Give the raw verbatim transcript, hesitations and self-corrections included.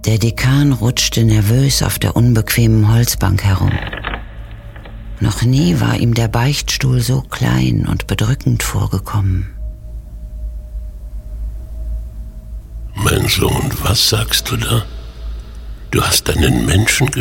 Der Dekan rutschte nervös auf der unbequemen Holzbank herum. Noch nie war ihm der Beichtstuhl so klein und bedrückend vorgekommen. Mein Sohn, was sagst du da? Du hast einen Menschen getötet?